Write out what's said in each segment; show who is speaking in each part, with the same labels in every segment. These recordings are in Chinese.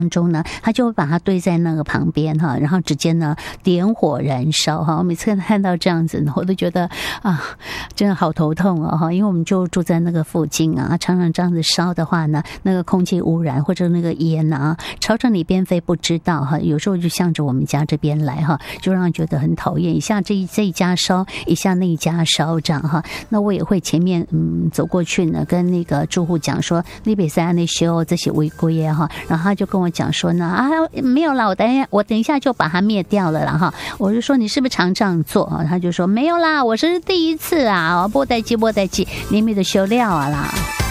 Speaker 1: 中呢，他就会把它堆在那个旁边哈，然后直接呢点火燃烧哈。我每次看到这样子呢，我都觉得啊，真的好头痛哦哈，因为我们就住在那个附近啊，常常这样子烧的话呢，那个空气污染或者那个烟啊，朝着你边飞不知道哈，有时候就向着我们家这边来哈，就让人觉得很讨厌。一下这一家烧，一下那一家烧这样哈，那我也会前面走过去呢，跟那个住户讲说，你别在那修这些违规哈，然后他就跟我讲说呢没有啦，我等一下就把它灭掉了啦哈。我就说你是不是常这样做啊？他就说没有啦，我是第一次啊，没代志，你没得修料啊啦。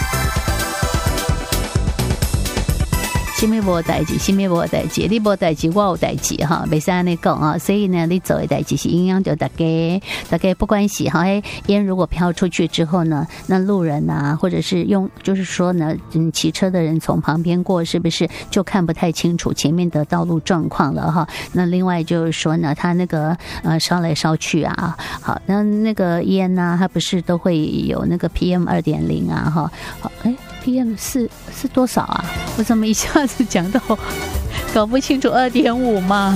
Speaker 1: 什么无代志，什么无代志，你无代志，我有代志哈，袂使安尼讲啊。所以呢，你做的代志是影响到大家不关系哈。烟如果飘出去之后呢，那路人啊，或者是就是说呢，骑车的人从旁边过，是不是就看不太清楚前面的道路状况了哈？那另外就是说呢，它那个烧来烧去啊，好，那个烟呢，它不是都会有那个 PM2.0 啊哈，好PM 是多少啊？我怎么一下子讲到搞不清楚2.5吗？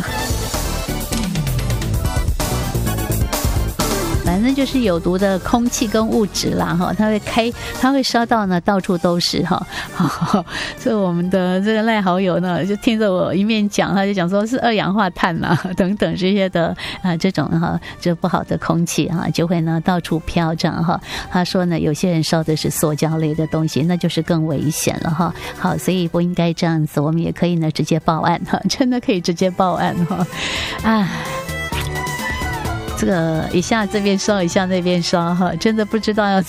Speaker 1: 反正就是有毒的空气跟物质啦哈，它会烧到呢到处都是哈。所以我们的这个赖好友呢，就听着我一面讲，他就讲说是2氧化碳啦等等这些的这种哈，这不好的空气哈，就会呢到处飘这样哈。他说呢，有些人烧的是塑胶类的东西，那就是更危险了哈。好，所以不应该这样子，我们也可以呢直接报案哈，真的可以直接报案哈。这个一下这边烧一下那边烧哈，真的不知道要